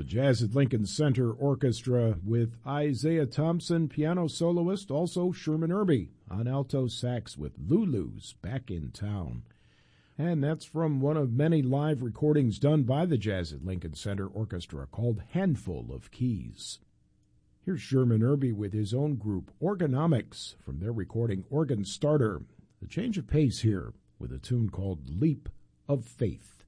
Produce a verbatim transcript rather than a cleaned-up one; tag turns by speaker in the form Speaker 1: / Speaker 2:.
Speaker 1: Jazz at Lincoln Center Orchestra with Isaiah Thompson, piano soloist, also Sherman Irby on alto sax with Lulu's Back in Town. And that's from one of many live recordings done by the Jazz at Lincoln Center Orchestra called Handful of Keys. Here's Sherman Irby with his own group, Organomics, from their recording Organ Starter. The change of pace here with a tune called Leap of Faith.